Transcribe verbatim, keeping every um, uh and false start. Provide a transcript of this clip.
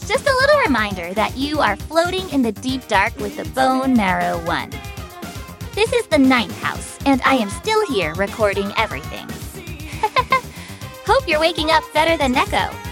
Just a little reminder that you are floating in the deep dark with the Bone Marrow One. This is the ninth house, and I am still here recording everything. Hope you're waking up better than Neko.